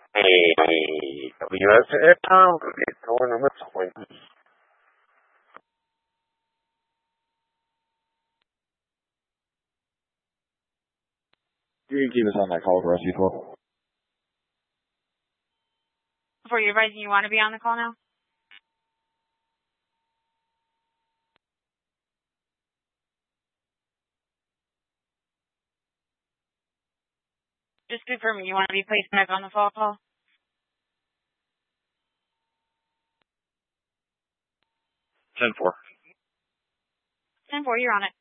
WSFM, door number 20. You can keep us on that call for us before. Before you're advising you want to be on the call now? Just confirming you want to be placed back on the phone call? 10-4. 10-4, you're on it.